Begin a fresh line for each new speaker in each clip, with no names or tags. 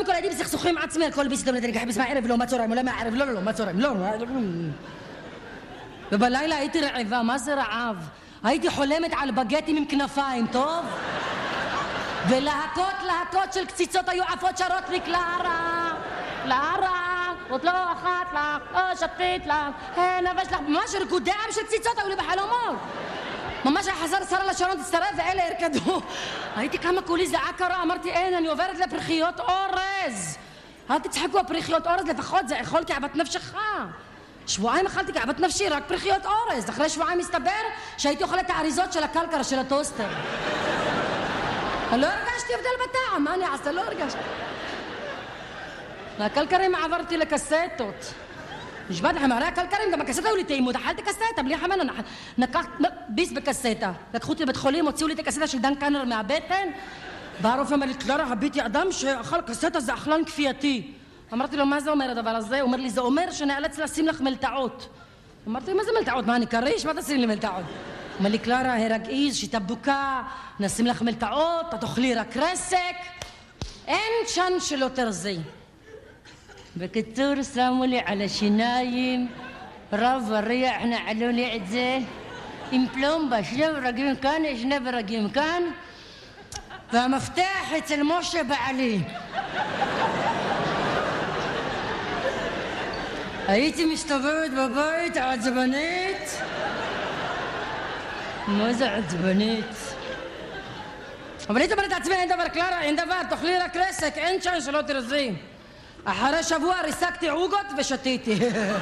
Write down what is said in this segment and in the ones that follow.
קודם כל הייתי בסכסוכים עצמי על כל ביסטום לדרך חפש מה ערב, לא מה צהריים, אולי מה ערב, לא, מה צהריים, לא. ובלילה הייתי רעבה, מה זה רעב? הייתי חולמת על בגטים עם כנפיים, טוב? ולהקות של קציצות היו עפות שרות לי, קלרה, עוד לא אחת לך, או שתית לך, נבש לך, ממש רקודי עם של קציצות היו לי בחלומות. ממש חזר שרה לשרון תצטרף ואלה הרקדו. הייתי כמה כולי זעק קרה, אמרתי אין, אני עוברת לפרחיות אורז. אל תצחקו, הפרחיות אורז לפחות זה אכול כאוות נפשך. שבועיים אכלתי כאוות נפשי, רק פרחיות אורז. אחרי שבועיים מסתבר שהייתי אוכלת את האריזות של הקלקרה של הטוסטר. לא הרגשתי הבדל בטעם, מה אני אעשה? לא הרגשתי. מהקלקרים עברתי לקסטות. נשבעת לכם, הרי הקלקרים גם הקסטה היו לי טעימות, אכלתי קסטה, בלי חמנו, נקחת ביס בקסטה. לקחו אותי לבית חולים, הוציאו לי את הקסטה של דן קאנר מהבטן. בא הרופא אומר לי, קלרה, הביטי אדם שאכל קסטה זה אכלן כפייתי. אמרתי לו, מה זה אומר הדבר הזה? הוא אומר לי, זה אומר שנאלץ לשים לך מלטעות. אמרתי לו, מה זה מלטעות? מה, אני קריש? מה תשים לי מלטעות? אומר לי, קלרה, הרגעיז, שיטה בדוקה, נשים לך מלטעות, את אוכלי רק רסק. אין צ'אנס שלא תרזי. בקיצור, שמו לי על השיניים, רב וריח, נעלו לי את זה, עם פלומבה, שני ברגים כאן, שני ברגים כאן, והמפתח אצל משה בעלי. הייתי מסתובבת בבית עצבנית. מה זה עצבנית? אבל הייתי אומרת לעצמי, אין דבר קלרה, אין דבר, תאכלי רק רסק, אין צ'אנס שלא תרזי. אחרי שבוע ריסקתי עוגות ושתיתי.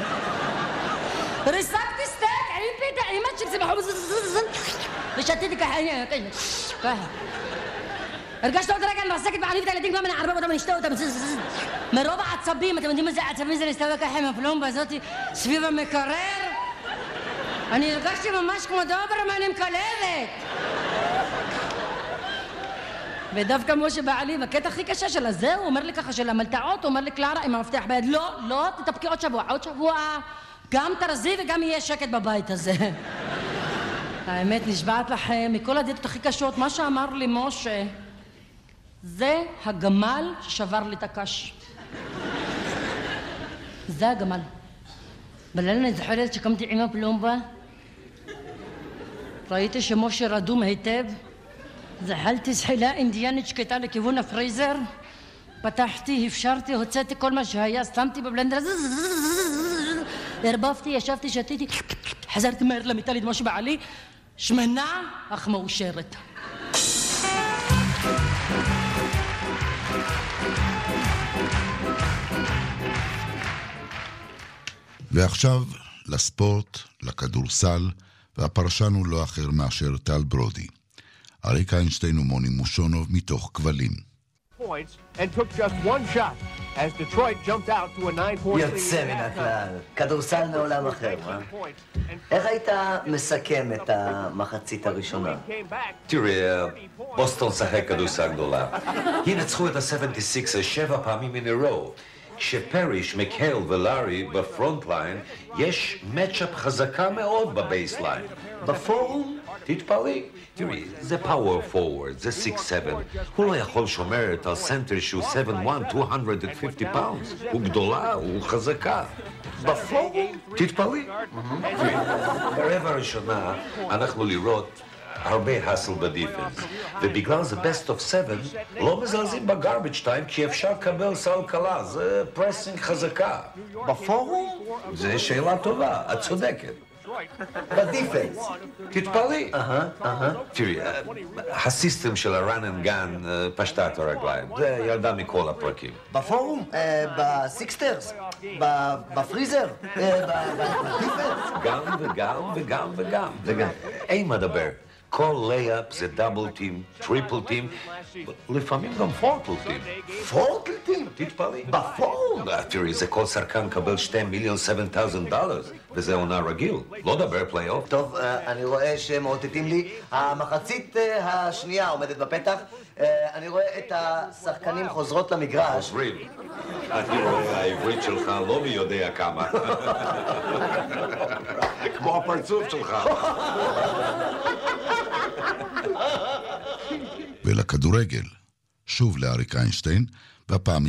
ריסקתי סטייק עם פיתה, עם הצ'יפס בחוץ, ושתיתי ככה. הרגשת עוד רגע, אני מחזקת בעליב את הילדים כבר מנערבב אותם, ונשתה אותם. מרוב העצבים, אתם יודעים איזה עצבים זה להסתובב ככה עם הפלומבה הזאת סביב המקרר? אני הרגשתי ממש כמו דוברמן עם כלבת. ודווקא משה בעלי, בקטע הכי קשה שלה, זהו, הוא אומר לי ככה של המלטעות, הוא אומר לי, קלרה, עם המפתח ביד, לא, תתאפקי עוד שבוע, גם תרזי וגם יהיה שקט בבית הזה. האמת, נשבעת לכם, מכל הדיאטות הכי קשות, מה שאמר לי משה, זה הגמל ששבר לי את הקש. זה הגמל. בלילה אני זוכרת שקמתי עם הפלומבה, ראיתי שמשה רדום היטב, זחלתי זחילה אינדיאנית שקטה לכיוון הפריזר, פתחתי, הפשרתי, הוצאתי כל מה שהיה, שמתי בבלנדר, הרבבתי, ישבתי, שתיתי, חזרתי מהר למיטה לדמוש בעלי, שמנה אך מאושרת.
ועכשיו לספורט, לכדורסל, והפרשן הוא לא אחר מאשר טל ברודי. אריק איינשטיין ומוני מושונוב מתוך כבלים.
And took just one shot as Detroit jumped out to a 9-point lead.
יוצא מן הכלל, כדורסל מעולם אחר, איך היית מסכם את המחצית הראשונה?
תראה, בוסטון שחק כדורסל גדולה. ינצחו את ה-76 7 פעמים in a row. כשפריש, מקהל ולארי בפרונט ליין, יש מצ'אפ חזקה מאוד בבייסליין.
בפורום?
תתפלאי. תראי, זה פאוור פורוורד, זה 6-7. הוא לא יכול שומרת על סנטר שהוא 7-1, 250 פאונדס. הוא גדולה, הוא חזקה.
בפורום?
תתפלאי. ברבע הראשונה אנחנו לראות הרבה הסל בדיפנס, ובגלל זה best of 7 לא מזלזים בגרבג' טיים כי אפשר לקבל סל קלה, זה פרסינג חזקה.
בפורום?
זה שאלה טובה, את צודקת.
בדיפנס?
תתפלאי. תראי, הסיסטם של ה-run and gun פשטה את הרגליים, זה ירדה מכל הפרקים.
בפורום? בסיקסטרס? בפריזר? בדיפנס?
גם וגם. אין מה דבר. כל לייאפ זה דאבל טים, טריפל טים, לפעמים גם פורטל טים.
פורטל טים?
תתפלאי.
בפורום?
תראי, זה כל שחקן קבל $2,700,000, וזה עונה רגיל. לא דבר פלייאוף.
טוב, אני רואה שמאותתים לי. המחצית השנייה עומדת בפתח. אני רואה את השחקנים חוזרות למגרש.
חוזרים. אני רואה, העברית שלך לא מי יודע כמה. כמו הפרצוף שלך.
ולכדורגל, שוב לאריק איינשטיין, והפעם